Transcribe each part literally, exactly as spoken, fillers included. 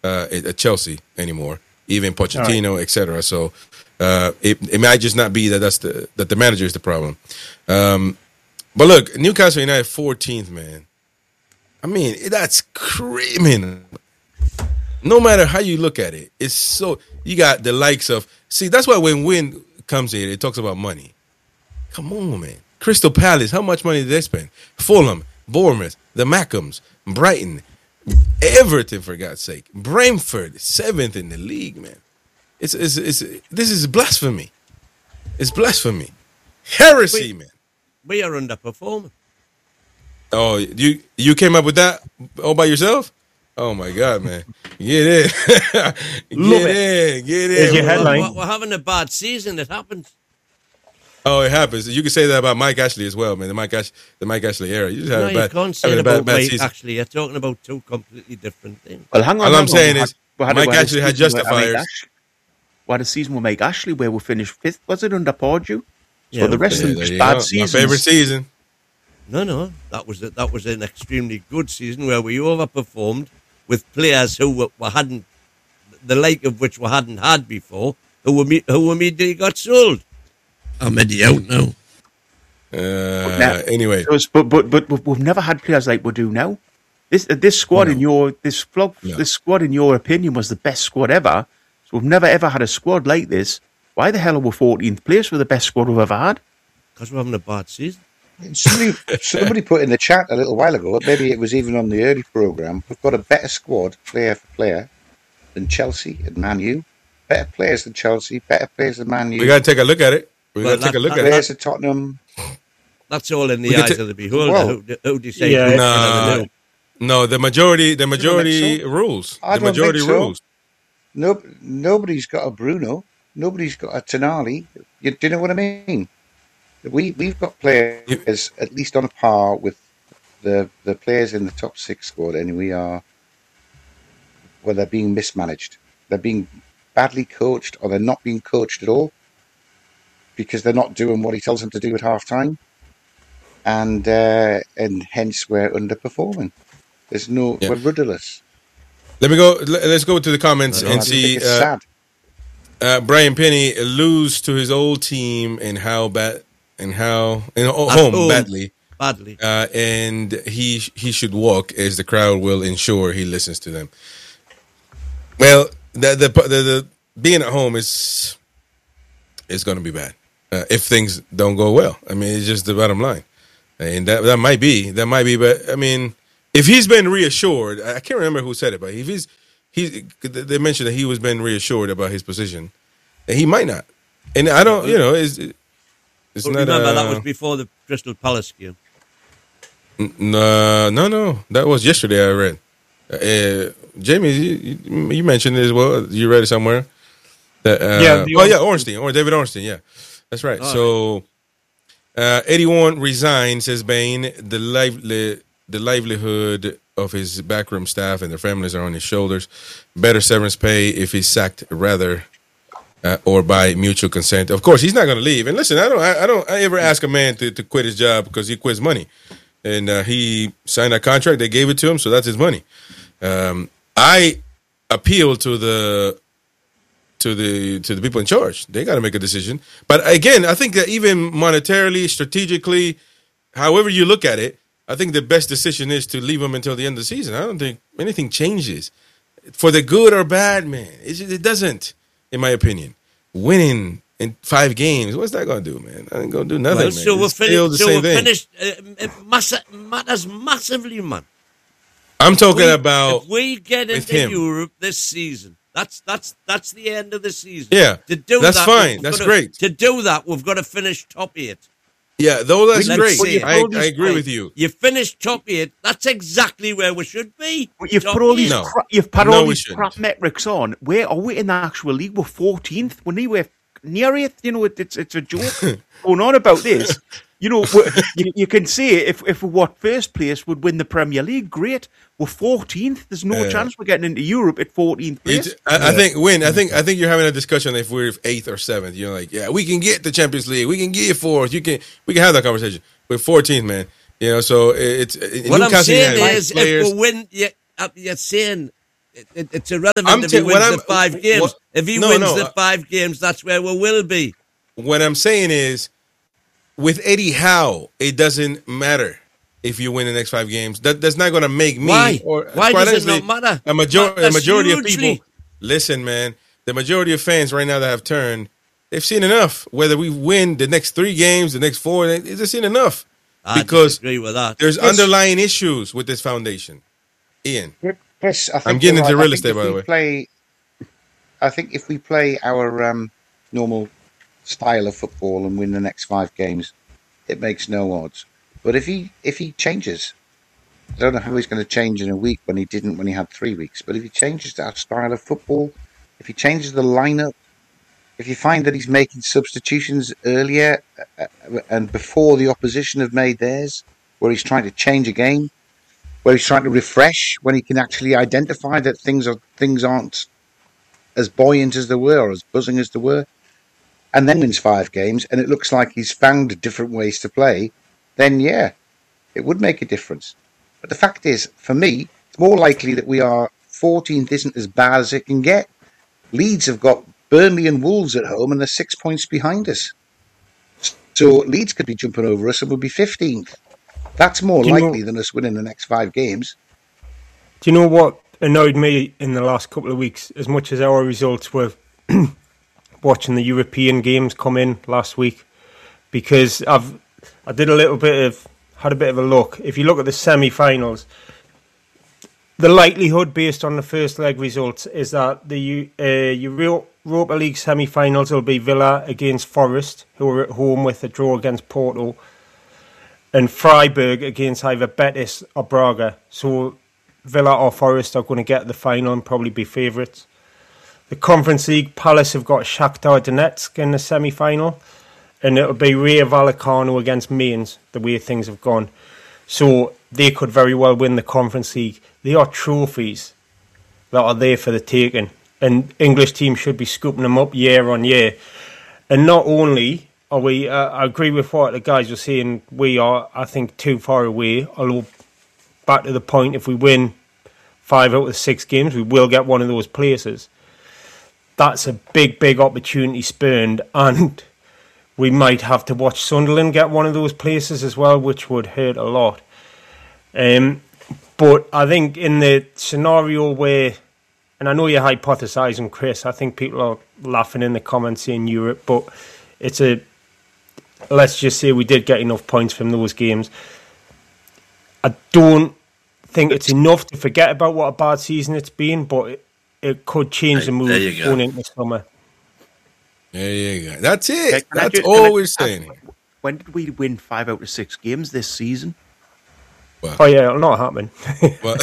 uh, at Chelsea anymore, even Pochettino, right. et cetera. So uh, it, it might just not be that that's the that the manager is the problem. Um, but look, Newcastle United fourteenth, man. I mean, that's criminal. No matter how you look at it, it's so you got the likes of. See, that's why when Win comes in, it talks about money. Come on, man. Crystal Palace, how much money did they spend? Fulham, Bournemouth, the Mackhams, Brighton, Everton, for God's sake. Brentford, seventh in the league, man. It's, it's, it's, this is blasphemy. It's blasphemy. Heresy, we, man. We are underperforming. Oh, you you came up with that all by yourself? Oh, my God, man. Get in. get in. Get in. Your headline. We're, we're having a bad season. It happens. Oh, it happens. You can say that about Mike Ashley as well, man. The Mike Ash, the Mike Ashley era. You just have no, a bad, you can't say it about bad, bad Mike Ashley. You're talking about two completely different things. Well, hang on. All hang I'm on. saying we is had, Mike Ashley had justifiers. We had a season with Mike Ashley where we finished fifth. Was it under Pardew? Yeah, so the rest yeah, of them was bad go. seasons. My favorite season. No, no. That was, a, that was an extremely good season where we overperformed with players who were, were hadn't, the like of which we hadn't had before, who were, who immediately got sold. I'm out now. Uh, now, anyway, was, but but but we've never had players like we do now. This this squad no. in your this flog, no. this squad in your opinion was the best squad ever. So we've never ever had a squad like this. Why the hell are we fourteenth place with the best squad we've ever had? Because we're having a bad season. Somebody somebody put in the chat a little while ago. Maybe it was even on the early program. We've got a better squad, player for player, than Chelsea and Man U. Better players than Chelsea. Better players than Man U. We got to take a look at it. We well, got to take a look at it. Players at Tottenham. That's all in the we eyes t- of the beholder. well, who, who decides? Yeah. No, no, the majority, the majority so. rules. I the majority so. rules. No, nobody's got a Bruno. Nobody's got a Tonali. You, do you know what I mean? We we've got players at least on a par with the the players in the top six squad, and we are. Well, they're being mismanaged. They're being badly coached, or they're not being coached at all, because they're not doing what he tells them to do at half time. And uh, and hence we're underperforming. There's no yeah. we're rudderless. Let me go. Let's go to the comments no, and I see. It's uh, sad. Uh, Brian Penny lose to his old team and how bad and how in home, home badly, badly, uh, and he he should walk as the crowd will ensure he listens to them. Well, the the the, the being at home is is going to be bad uh, if things don't go well. I mean, it's just the bottom line. And that that might be, that might be, but I mean, if he's been reassured, I can't remember who said it, but if he's, he, they mentioned that he was been reassured about his position, and he might not. And I don't, you know, it's, it's but not. Remember, uh, that was before the Crystal Palace game. No, no, no, that was yesterday. I read. Uh, Jamie, you, you mentioned it as well. You read it somewhere. That, uh, yeah. Oh yeah, Ornstein or David Ornstein. Yeah, that's right. Oh, so. Right. Uh, eighty-one resigns, says Bain. The lively, the livelihood of his backroom staff and their families are on his shoulders. Better severance pay if he's sacked, rather, uh, or by mutual consent. Of course, he's not going to leave. And listen, I don't, I, I don't, I ever ask a man to, to quit his job because he quits money, and uh, he signed a contract. They gave it to him, so that's his money. Um, I appeal to the. To the to the people in charge, they got to make a decision. But again, I think that even monetarily, strategically, however you look at it, I think the best decision is to leave them until the end of the season. I don't think anything changes for the good or bad, man. It, it doesn't, in my opinion. Winning in five games, what's that going to do, man? I ain't going to do nothing, well, man. So we're, fin- the so same we're thing. finished. Uh, it mass- matters massively, man. I'm talking we, about if we get into him. Europe this season. That's that's that's the end of the season. Yeah, to do that's that, fine. That's to, great. To do that, we've got to finish top eight. Yeah, though that's Let's great. I, I agree with you. You finish top eight. That's exactly where we should be. But you've top put all these no. cra- you've put no, all these crap metrics on. Where are we in the actual league? We're fourteenth. We're near near eighth. You know, it, it's it's a joke going on about this. You know, you, you can say if if what first place would win the Premier League, great. We're fourteenth. There's no uh, chance we're getting into Europe at fourteenth place. It, I, I think Win. I think I think you're having a discussion if we're eighth or seventh. You're like, yeah, we can get the Champions League. We can get fourth. You can we can have that conversation. We're fourteenth, man. You know, so it's what Newcastle I'm saying is players, if we win, you, you're saying it, it, it's irrelevant I'm if he wins the five games. What, if he no, wins no, the five games, that's where we will be. What I'm saying is, with Eddie Howe, it doesn't matter if you win the next five games. That that's not going to make me. Why? Or, Why does honestly, it not matter? A, major- a majority hugely. of people. Listen, man. The majority of fans right now that have turned, they've seen enough. Whether we win the next three games, the next four, they've seen enough. I because disagree with that. There's yes. underlying issues with this foundation. Ian, Chris, I think I'm getting into right. real estate, by the way. Play, I think if we play our um, normal style of football and win the next five games, it makes no odds. But if he if he changes, I don't know how he's going to change in a week when he didn't when he had three weeks. But if he changes our style of football, if he changes the lineup, if you find that he's making substitutions earlier and before the opposition have made theirs, where he's trying to change a game, where he's trying to refresh, when he can actually identify that things are things aren't as buoyant as they were or as buzzing as they were, and then wins five games, and it looks like he's found different ways to play, then yeah, it would make a difference. But the fact is, for me, it's more likely that we are fourteenth isn't as bad as it can get. Leeds have got Burnley and Wolves at home, and they're six points behind us. So Leeds could be jumping over us and we'll be fifteenth. That's more likely know, than us winning the next five games. Do you know what annoyed me in the last couple of weeks, as much as our results were watching the European games come in last week? Because I've I did a little bit of had a bit of a look. If you look at the semi-finals, the likelihood based on the first leg results is that the uh, Europa League semi-finals will be Villa against Forest, who are at home with a draw against Porto, and Freiburg against either Betis or Braga. So Villa or Forest are going to get the final and probably be favourites. The Conference League, Palace have got Shakhtar Donetsk in the semi-final, and it'll be Rayo Vallecano against Mainz, the way things have gone. So they could very well win the Conference League. They are trophies that are there for the taking, and English teams should be scooping them up year on year. And not only are we, uh, I agree with what the guys were saying, we are, I think, too far away. Although, back to the point, if we win five out of six games, we will get one of those places. That's a big, big opportunity spurned, and we might have to watch Sunderland get one of those places as well, which would hurt a lot. Um, but I think in the scenario where, and I know you're hypothesising, Chris, I think people are laughing in the comments saying Europe, but it's a, let's just say we did get enough points from those games. I don't think it's enough to forget about what a bad season it's been, but it, it could change the mood going into summer. There you go. That's it. Can That's all we're saying. When did we win five out of six games this season? Well, oh yeah, it'll not happen. Well,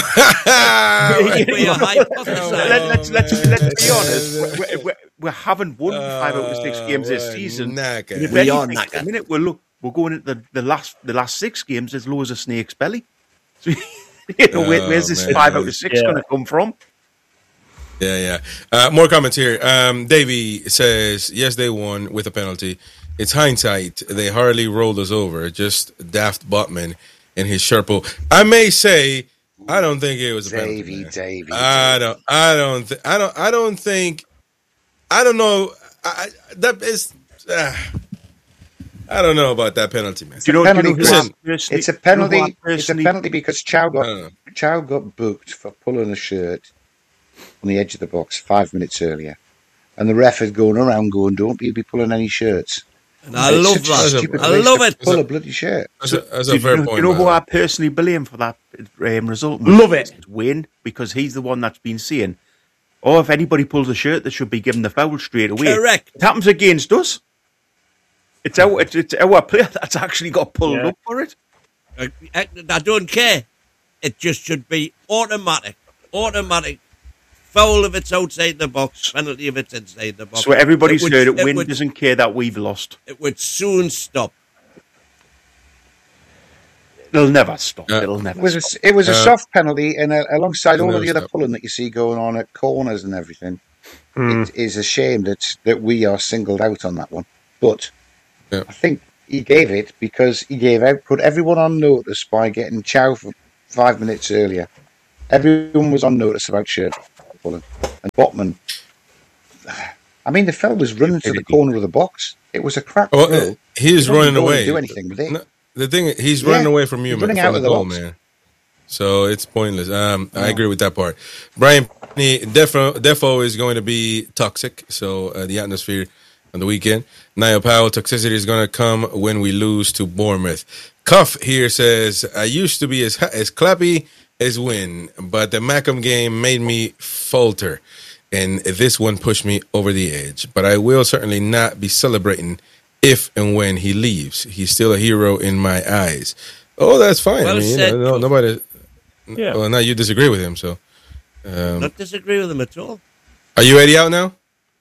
let's, let's, let's, let's be honest. We, we, we haven't won five out of six games this season. Knackered. We are knackered. A minute, we're look, we're going into the, the last the last six games as low as a snake's belly. So, you know, where, where's this man. five out of six yeah. going to come from? Yeah, yeah. Uh, more comments here. Um, Davey says, yes, they won with a penalty. It's hindsight. They hardly rolled us over. Just daft Botman and his Sherpo. I may say, I don't think it was a penalty. Davey, Davey. I don't. I don't. Th- I don't. I don't think. I don't know. I, that is. Uh, I don't know about that penalty, man. You know, penalty, you know, listen, it's a penalty. It's a penalty because Chow got Chow got booked for pulling a shirt on the edge of the box five minutes earlier, and the ref is going around going, "Don't be pulling any shirts." And I love that. I love it. Pull a bloody shirt. That's a, that's a fair you know, point. You know man. who I personally blame for that um, result? Love it. It's Wayne, because he's the one that's been saying, "Oh, if anybody pulls a shirt, they should be given the foul straight away." Correct. It happens against us. It's our it's, it's our player that's actually got pulled yeah. up for it. I, I don't care. It just should be automatic. Automatic. Foul if it's outside the box, penalty if it's inside the box. So everybody's it heard it. it Win would, doesn't care that we've lost. It would soon stop. It'll never stop. Uh, It'll never it was stop. A, it was a uh, soft penalty, and uh, alongside all of the other stop. pulling that you see going on at corners and everything, mm. it is a shame that, that we are singled out on that one. But yeah. I think he gave it because he gave out, put everyone on notice by getting Chow for five minutes earlier. Everyone was on notice about Sherpa. football. And, and Botman, I mean, the fella was running to the corner of the box. It was a crap well, goal. He's running away. Do anything with it. No, the thing, he's running yeah, away from you, man. Running out of the goal, box. Man. So it's pointless. Um, oh. I agree with that part. Brian, Defo, Defo is going to be toxic. So uh, the atmosphere on the weekend. Niall Powell, toxicity is going to come when we lose to Bournemouth. Cuff here says, I used to be as as clappy as Win, but the Mackham game made me falter, and this one pushed me over the edge. But I will certainly not be celebrating if and when he leaves. He's still a hero in my eyes. Oh, that's fine. Well I mean, said, you know, no, nobody. Yeah. Well, now you disagree with him, so. Um, not disagree with him at all. Are you Eddie out now?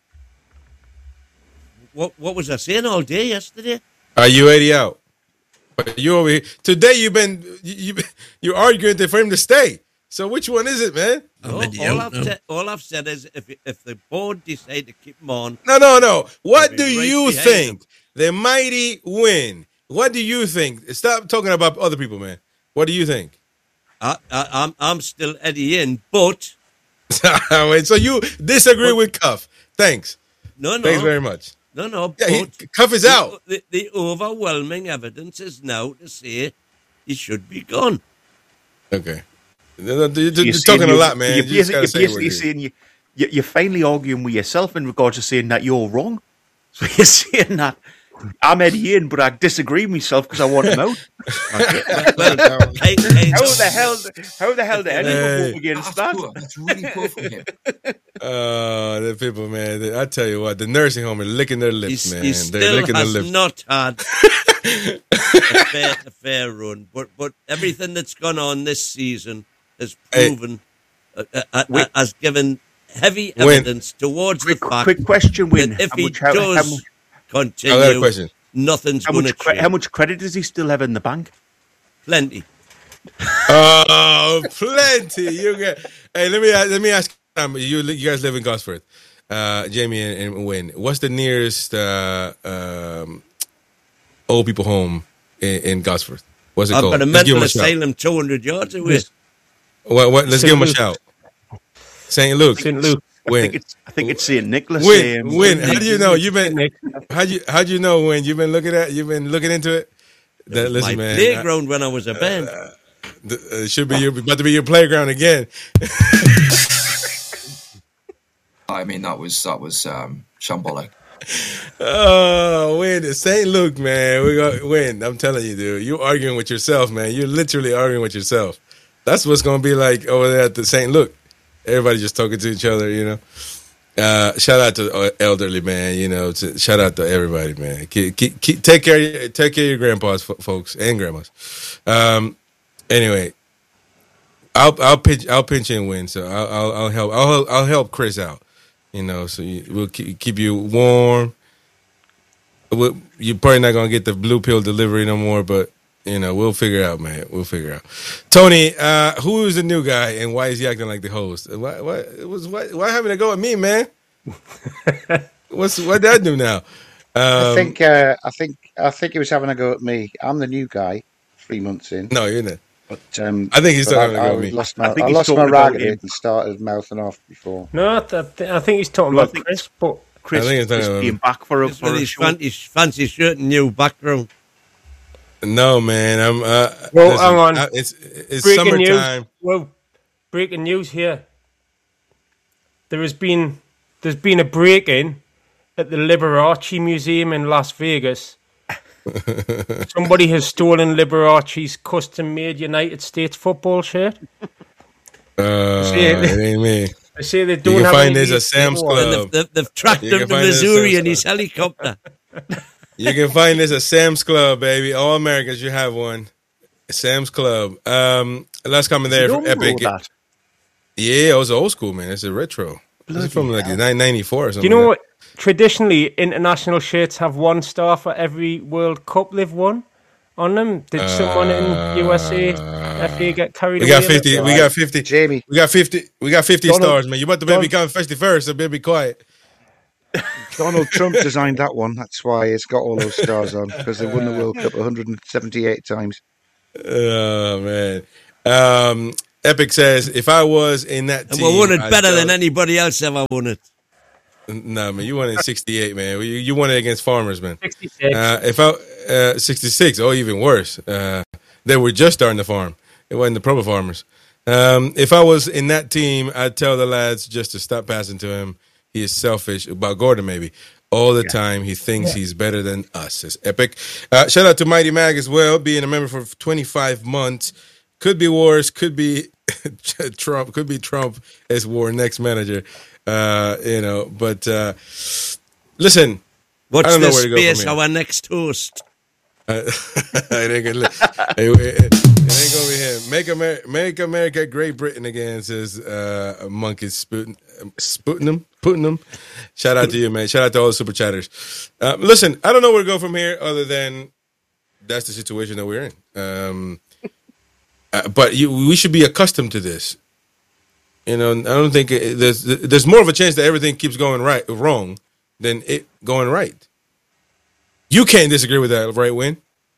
What What was I saying all day yesterday? Are you Eddie out? But you over here today. You've been you you're arguing for him to stay. So which one is it, man? Oh, all, I've said, all I've said is if if the board decide to keep him on. No, no, no. What do right you think? Him. The mighty Win. What do you think? Stop talking about other people, man. What do you think? I, I, I'm I'm still Eddie in, but wait. So you disagree but, with Cuff? Thanks. No, no. Thanks very much. No, no. Yeah, he, Cuff is out. The, the overwhelming evidence is now to say he should be gone. Okay. You're, you're talking a lot, man. You're, you you're basically saying you, you're finally arguing with yourself in regards to saying that you're wrong. So you're saying that I'm Eddie in, but I disagree with myself because I want him out. well, I, I, how the hell? How the hell did anyone go against that? Poor. That's really poor for him. Uh, the people, man. I tell you what, the nursing home is licking their lips, he's, man. He They're still licking has their lips. not had a, fair, a fair run, but but everything that's gone on this season has proven, hey. uh, uh, uh, has given heavy evidence Win. towards quick, the fact. Quick question, Win. That if how he much, how, does how much, continue, I got a question. Nothing's how going much to cre- change. How much credit does he still have in the bank? Plenty. Oh, plenty. You get. Hey, let me let me ask. Um, you you guys live in Gosford, uh, Jamie and, and Win. What's the nearest uh, um, old people home in, in Gosford? What's it I've called? got a mental asylum two hundred yards away. What, what, let's Saint give him a shout. Saint Luke. Saint Luke. I think it's I think it's Saint Nicholas. Win, um, Win. How do you know? You've been how you how do you know when you've been looking at you've been looking into it? That, it was listen, my man, playground I, when I was a band. Uh, it should be your, about to be your playground again. I mean, that was that was um, shambolic. Oh, Win, Saint Luke, man. We got Win. I'm telling you, dude. You're arguing with yourself, man. You're literally arguing with yourself. That's what's going to be like over there at the Saint Luke. Everybody just talking to each other, you know. Uh, shout out to elderly, man. You know, to, shout out to everybody, man. Keep, keep, keep, take care, of, take care of your grandpas, folks, and grandmas. Um, anyway, I'll I'll pinch I'll pinch in Win, so I'll I'll, I'll help I'll I'll help Chris out. You know, so you, we'll keep, keep you warm. We'll, you're probably not gonna get the blue pill delivery no more, but. You know, we'll figure out, man. We'll figure out. Tony, uh, who is the new guy and why is he acting like the host? Why, why, it was, why, why having to go with me, man? What's what did I do now? Um, I think, uh, I think, I think he was having a go at me. I'm the new guy, three months in. No, you're not. But um, I think he's talking I, about I me. Lost my, I, I lost my rag at it and started mouthing off before. No, I, th- I think he's talking about Chris, but Chris is being back for a, for his fancy, fancy shirt and new background. No, man. I'm. Uh, well, listen, hang on. I, it's it's breaking summertime. News. Well, breaking news here. There has been there's been a break-in at the Liberace Museum in Las Vegas. Somebody has stolen Liberace's custom-made United States football shirt. Uh, it ain't me. They say they don't you can have find this at Sam's Club. They've, they've, they've tracked him to Missouri in his helicopter. You can find this at Sam's Club, baby. All Americans, you have one. Sam's Club. Um, last comment there from Epic. That. Yeah, it was old school, man. It's a retro. Bloody this is from like nine ninety-four or something. Do you know like what? Traditionally, international shirts have one star for every World Cup they've won on them. Did uh, someone in U S A, F A get carried we away? Got fifty, we got fifty. Jamie. We got fifty. We got fifty Donald, stars, man. You want the baby come fifty-first, so baby quiet. Donald Trump designed that one. That's why it's got all those stars on, because they won the World Cup one hundred seventy-eight times. Oh, man. Um, Epic says, if I was in that and team... And we won it I'd better tell... than anybody else ever won it. No, man, you won it in sixty-eight, man. You, you won it against Farmers, man. sixty-six. Uh, if I... Uh, sixty-six, oh, even worse. Uh, they were just starting to farm. It wasn't the proper farmers. Um, if I was in that team, I'd tell the lads just to stop passing to him. He is selfish. About Gordon, maybe. All the yeah. time, he thinks yeah. he's better than us. It's epic. Uh, shout out to Mighty Mag as well, being a member for twenty-five months. Could be worse. Could be Trump. Could be Trump as war next manager. Uh, you know, but uh, listen. What's I don't the know where to go space? from here. Our next host. Uh, it ain't gonna, it, it, it ain't gonna be him. Make America, make America Great Britain again, says uh, Monkey Sputin, Sputnum, Putnam. Shout out to you, man. Shout out to all the super chatters. Uh, listen, I don't know where to go from here, other than that's the situation that we're in. Um, uh, but you, we should be accustomed to this. You know, I don't think it, there's there's more of a chance that everything keeps going right wrong than it going right. You can't disagree with that, right, Win?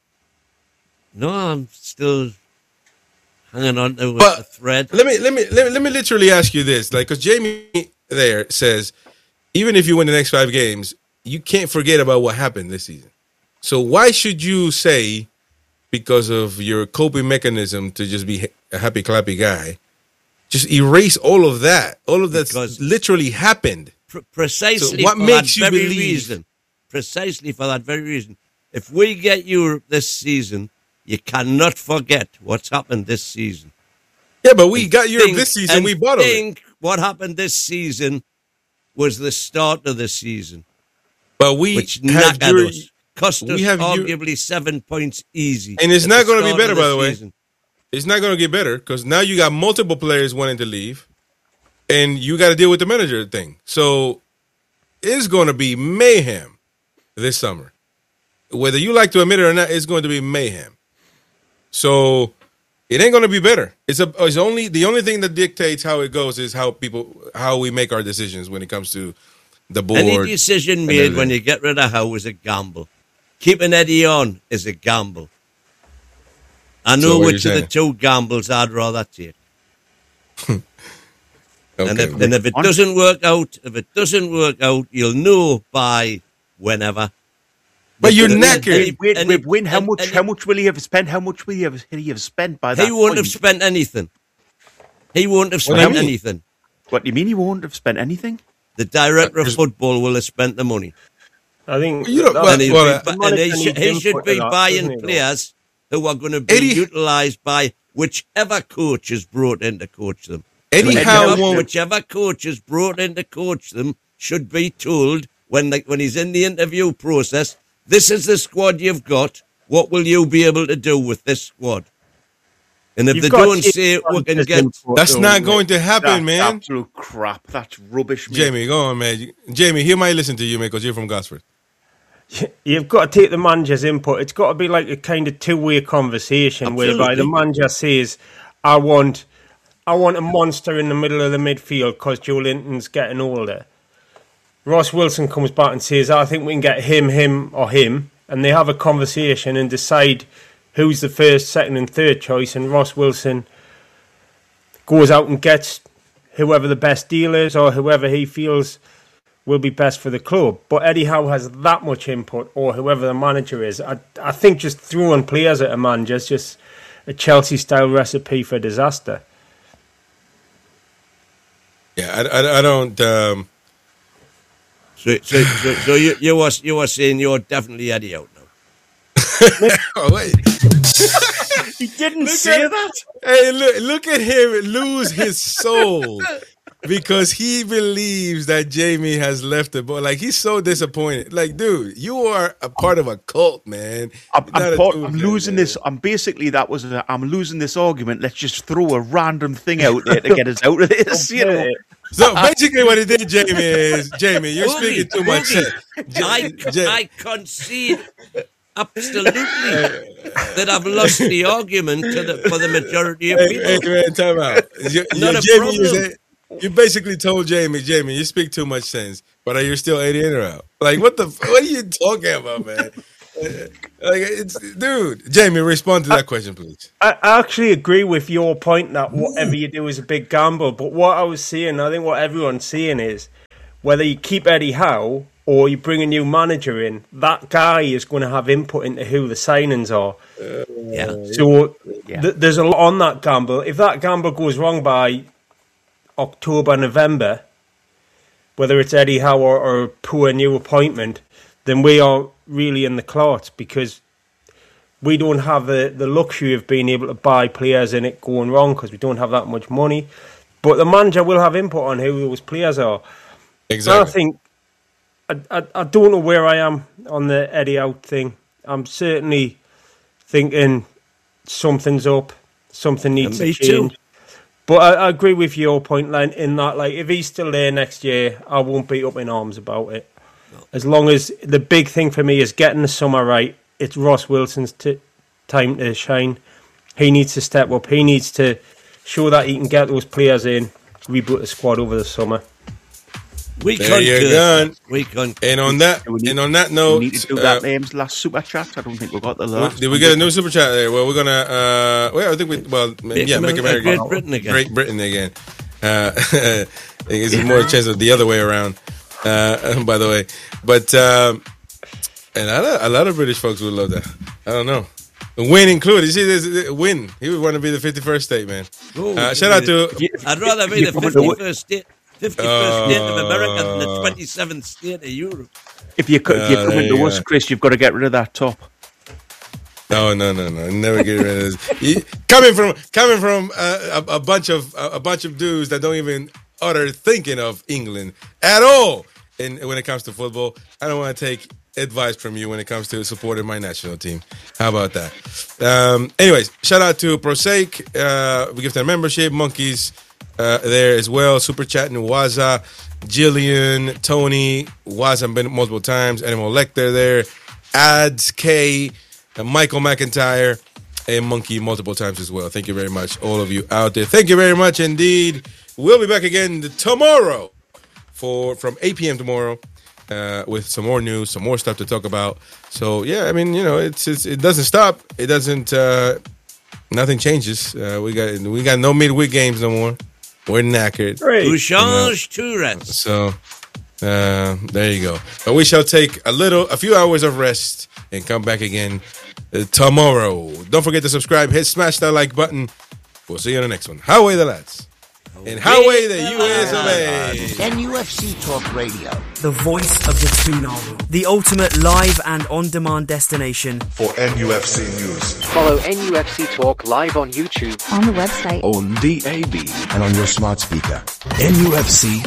No, I'm still hanging on to but the thread. Let me let me let me let me literally ask you this, like, because Jamie there says, even if you win the next five games, you can't forget about what happened this season. So why should you say, because of your coping mechanism to just be a happy clappy guy, just erase all of that? All of that literally happened. Pr- precisely so what for makes that you very believe? reason. Precisely for that very reason. If we get Europe this season, you cannot forget what's happened this season. Yeah, but we and got Europe think, this season. We bought think it. What happened this season was the start of the season. But we which have knackered Euro- us. Cost us have arguably Euro- seven points easy. And it's not going to be better, by the season. way. It's not going to get better because now you got multiple players wanting to leave, and you got to deal with the manager thing. So it's going to be mayhem this summer. Whether you like to admit it or not, it's going to be mayhem. So it ain't going to be better. It's a. It's only the only thing that dictates how it goes is how people how we make our decisions when it comes to the board. Any decision made when you get rid of Howe is a gamble. Keeping Eddie on is a gamble. I know so which of the two gambles I'd rather take. okay. and, if, and if it doesn't work out, if it doesn't work out, you'll know by whenever. But you're knackered. Wait, wait, wait, win. How much? Any, how much will he have spent? How much will he have, he have spent by that? He won't point? have spent anything. He won't have spent anything. What do you mean? He won't have spent anything? The director of football will have spent the money. I think you know, and, he, well, and he, should, he should be buying players who are going to be Eddie, utilised by whichever coach is brought in to coach them. Eddie whichever, Howe whichever coach is brought in to coach them should be told when the, when he's in the interview process, this is the squad you've got. What will you be able to do with this squad? And if You've they don't say it, we can get... That's not going to happen, That's man. absolute crap. That's rubbish, man. Jamie, go on, man. Jamie, he might listen to you, man, because you're from Gosford. You've got to take the manager's input. It's got to be like a kind of two-way conversation Absolutely. whereby the manager says, I want I want a monster in the middle of the midfield because Joe Linton's getting older. Ross Wilson comes back and says, I think we can get him, him or him. And they have a conversation and decide who's the first, second and third choice. And Ross Wilson goes out and gets whoever the best deal is or whoever he feels will be best for the club. But Eddie Howe has that much input, or whoever the manager is. I, I think just throwing players at a manager is just a Chelsea-style recipe for disaster. Yeah, I, I, I don't... Um... So, so, so, so you, you, were, you were saying you're definitely Eddie out now? oh, wait. He didn't look say at, that. Hey, look, look at him lose his soul. Because he believes that Jamie has left the boy. Like, he's so disappointed. Like, dude, you are a part of a cult, man. I'm, I'm, part, I'm fan, losing man. this. I'm basically, that was a, I'm losing this argument. Let's just throw a random thing out there to get us out of this, you know. So, basically what he did, Jamie, is, Jamie, you're Boogie, speaking too much Boogie. sense. I, I concede absolutely that I've lost the argument to the, for the majority of hey, people. Hey, man, time out. You, Not you, a Jamie, problem. You, say, you basically told Jamie, Jamie, you speak too much sense, but are you still eighty in or out? Like, what the, what are you talking about, man? Like, it's, dude, Jamie, respond to that I, question, please. I, I actually agree with your point that whatever you do is a big gamble. But what I was seeing, I think what everyone's seeing is whether you keep Eddie Howe or you bring a new manager in, that guy is going to have input into who the signings are. Uh, yeah. So yeah. Th- there's a lot on that gamble. If that gamble goes wrong by October, November, whether it's Eddie Howe or, or a poor new appointment, then we are really in the clot because we don't have the, the luxury of being able to buy players in it going wrong because we don't have that much money. But the manager will have input on who those players are. Exactly. And I think I, I I don't know where I am on the Eddie out thing. I'm certainly thinking something's up, something needs to change. Too. But I, I agree with your point, Len, in that like if he's still there next year, I won't be up in arms about it. As long as the big thing for me is getting the summer right, it's Ross Wilson's t- time to shine. He needs to step up. He needs to show that he can get those players in, reboot the squad over the summer. We there you go. We can. And on that, need, and on that note, we need to do that. Uh, last super chat. I don't think we got the last. Did we get a new super chat there? Well, we're gonna. Uh, well, I think we. Well, make yeah, make America Great Britain again. Great Britain again. Uh, I think it's more a chance of the other way around. Uh, by the way, but um, and a lot, a lot of British folks would love that. I don't know. Win included. You see, this win. He would want to be the fifty-first state, man. Ooh, uh, shout out to. I'd rather be the fifty-first state, fifty-first uh, state of America than the twenty-seventh state of Europe. If you uh, if you're coming to us, Chris, you've got to get rid of that top. No, no, no, no! Never get rid of this. You, coming from coming from uh, a, a bunch of a, a bunch of dudes that don't even utter thinking of England at all. And when it comes to football, I don't want to take advice from you when it comes to supporting my national team. How about that? Um, anyways, shout out to Prosaic. Uh, we give them membership. Monkeys uh, there as well. Super chatting Waza, Jillian, Tony, Waza been multiple times. Animal Lecter there. Ads, K, uh, Michael McIntyre, and Monkey multiple times as well. Thank you very much, all of you out there. Thank you very much indeed. We'll be back again tomorrow. For from eight p.m. tomorrow uh, with some more news, some more stuff to talk about. So, yeah, I mean, you know, it's, it's it doesn't stop. It doesn't, uh, nothing changes. Uh, we got we got no midweek games no more. We're knackered. Tout change, tout reste. So, uh, there you go. But we shall take a little, a few hours of rest and come back again uh, tomorrow. Don't forget to subscribe. Hit, smash that like button. We'll see you on the next one. Highway the lads. And Highway the U S of A. N U F C Talk Radio. The voice of the Toonami. The ultimate live and on-demand destination for N U F C news. Follow N U F C Talk live on YouTube, on the website, on D A B, and on your smart speaker. N U F C